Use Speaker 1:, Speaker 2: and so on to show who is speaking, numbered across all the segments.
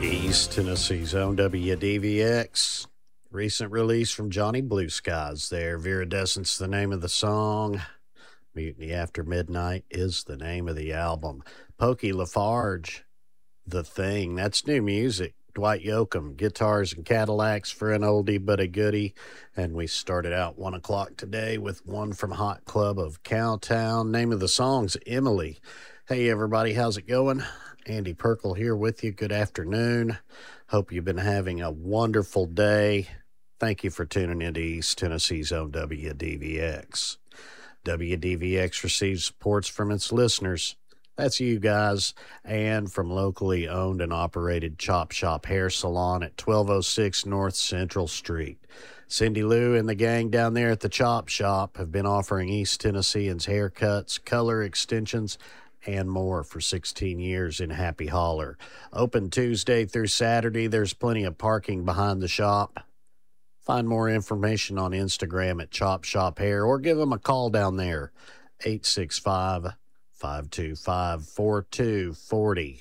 Speaker 1: East Tennessee's own WDVX. Recent release from Johnny Blue Skies there. Viridescent's the name of the song. Mutiny After Midnight is the name of the album. Pokey Lafarge, The Thing. That's new music. Dwight Yoakam, Guitars and Cadillacs for an oldie but a goodie. And we started out 1 o'clock today with one from Hot Club of Cowtown. Name of the song's Emily. Hey everybody, how's it going? Andy Perkle here with you. Good afternoon. Hope you've been having a wonderful day. Thank you for tuning into East Tennessee's own WDVX. WDVX receives supports from its listeners. That's you guys, and from locally owned and operated Chop Shop Hair Salon at 1206 North Central Street. Cindy Lou and the gang down there at the Chop Shop have been offering East Tennesseans haircuts, color extensions, and more for 16 years in Happy Holler. Open Tuesday through Saturday. There's plenty of parking behind the shop. Find more information on Instagram at Chop Shop Hair or give them a call down there, 865-525-4240.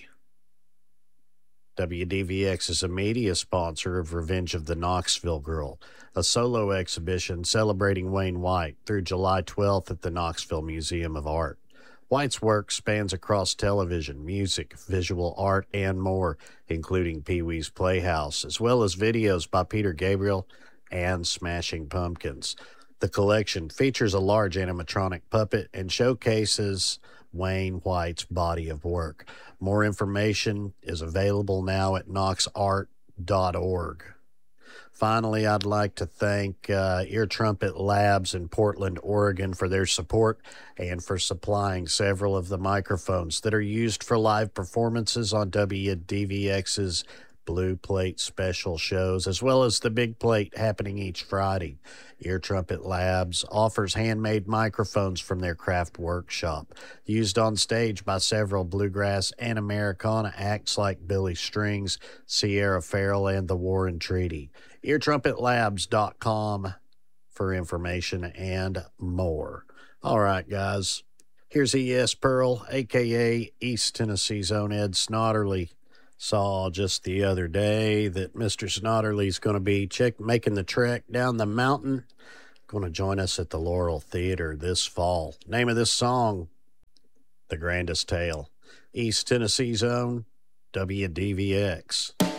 Speaker 1: WDVX is a media sponsor of Revenge of the Knoxville Girl, a solo exhibition celebrating Wayne White through July 12th at the Knoxville Museum of Art. White's work spans across television, music, visual art, and more, including Pee-wee's Playhouse, as well as videos by Peter Gabriel and Smashing Pumpkins. The collection features a large animatronic puppet and showcases Wayne White's body of work. More information is available now at knoxart.org. Finally, I'd like to thank Ear Trumpet Labs in Portland, Oregon for their support and for supplying several of the microphones that are used for live performances on WDVX's Blue Plate special shows, as well as the Big Plate happening each Friday. Ear Trumpet Labs offers handmade microphones from their craft workshop, used on stage by several bluegrass and Americana acts like Billy Strings, Sierra Farrell, and the Warren Treaty. EarTrumpetLabs.com for information and more. All right, guys. Here's E.S. Pearl, a.k.a. East Tennessee's own Ed Snodderly. Saw just the other day that Mr. Snodderly's going to be making the trek down the mountain. Going to join us at the Laurel Theater this fall. Name of this song, The Grandest Tale. East Tennessee's own WDVX.